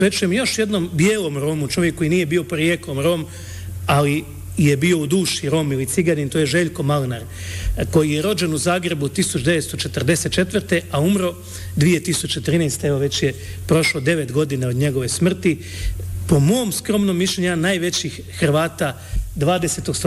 Posvećujem još jednom bijelom Romu, čovjek koji nije bio porijeklom Rom, ali je bio u duši Rom ili Ciganin, to je Željko Malinar, koji je rođen u Zagrebu 1944. a umro 2013. Evo već je prošlo 9 godina od njegove smrti. Po mom skromnom mišljenju, jedan najvećih Hrvata 20.